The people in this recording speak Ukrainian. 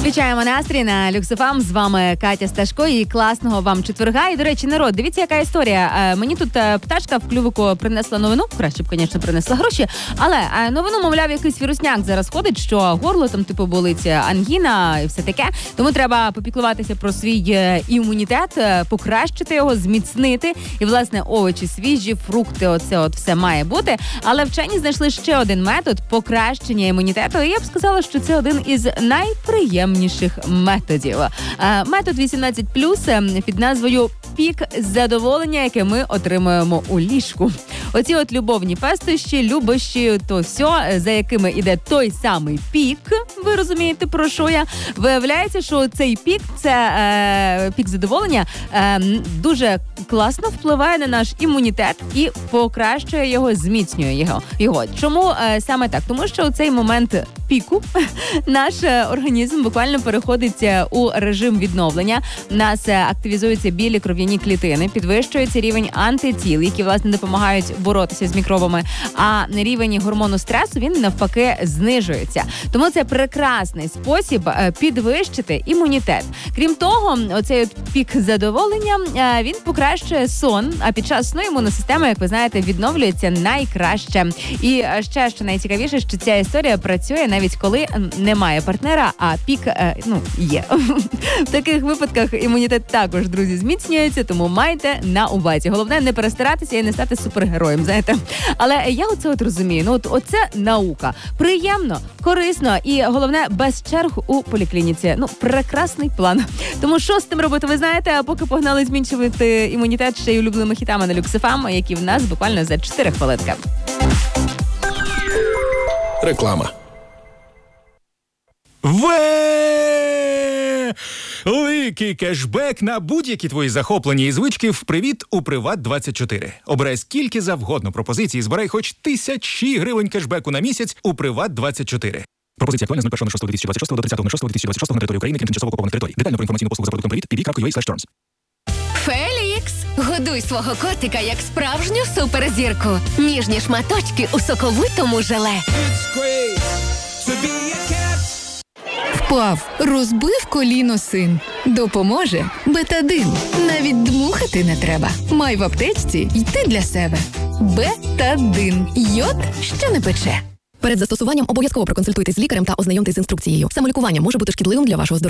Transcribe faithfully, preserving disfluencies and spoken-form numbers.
Підвищаємо настрій на Люкс еф ем. З вами Катя Сташко і класного вам четверга. І, до речі, народ, дивіться, яка історія. Е, мені тут е, пташка в клювику принесла новину. Краще б, звісно, принесла гроші. Але е, новину, мовляв, якийсь вірусняк зараз ходить, що горло там, типу, болить, ангіна і все таке. Тому треба попіклуватися про свій е, імунітет, е, покращити його, зміцнити. І, власне, овочі свіжі, фрукти, оце от все має бути. Але вчені знайшли ще один метод покращення імунітету. І я б сказала, що це один із найприємніших методів. Метод вісімнадцять плюс під назвою «Пік задоволення», яке ми отримуємо у ліжку. Оці от любовні пестощі, любощі, то все, за якими іде той самий пік, ви розумієте, про що я. Виявляється, що цей пік, це е, пік задоволення, е, дуже класно впливає на наш імунітет і покращує його, зміцнює його. його. Чому е, саме так? Тому що у цей момент піку наш організм буквально переходить у режим відновлення. У нас активізуються білі кров'яні клітини, підвищується рівень антитіл, які, власне, допомагають боротися з мікробами, а рівень гормону стресу, він навпаки знижується. Тому це прекрасний спосіб підвищити імунітет. Крім того, оцей от пік задоволення, він покращує сон, а під час сну імунна система, як ви знаєте, відновлюється найкраще. І ще, що найцікавіше, що ця історія працює навіть коли немає партнера, а пік, ну, є. В таких випадках імунітет також, друзі, зміцнюється, тому майте на увазі. Головне не перестаратися і не стати супергероєм, знаєте. Але я оце от розумію, ну от оце наука. Приємно, корисно і, головне, без черг у поліклініці. Ну, прекрасний план. Тому що з тим робити, ви знаєте, а поки погнали змінчувати імунітет ще й улюбленими хітами на Люкс еф ем, які в нас буквально за чотири хвилинки. Реклама. Великий кешбек на будь-які твої захоплені і звички в «Привіт» у Приват двадцять чотири. Обирай скільки завгодно пропозицій, збирай хоч тисячі гривень кешбеку на місяць у Приват двадцять чотири. Пропозиція актуальна з першого шостого дві тисячі двадцять шостого до тридцятого шостого дві тисячі двадцять шостого на території України, крім тимчасово окупованих територій. Детально про інформаційну послугу за продуктом «Привіт» пі бі крапка ю а слеш термс. Фелікс! Годуй свого котика як справжню суперзірку. Ніжні шматочки у соковитому желе. Впав, розбив коліно син. Допоможе Бетадин. Навіть дмухати не треба. Май в аптечці й ти для себе. Бетадин. Йод, що не пече. Перед застосуванням обов'язково проконсультуйтесь з лікарем та ознайомтесь з інструкцією. Самолікування може бути шкідливим для вашого здоров'я.